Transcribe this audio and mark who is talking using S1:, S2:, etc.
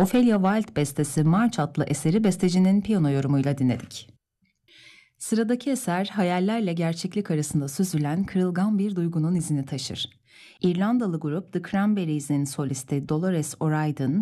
S1: Ophelia Wilde bestesi March adlı eseri bestecinin piyano yorumuyla dinledik. Sıradaki eser hayallerle gerçeklik arasında süzülen kırılgan bir duygunun izini taşır. İrlandalı grup The Cranberries'in solisti Dolores O'Riordan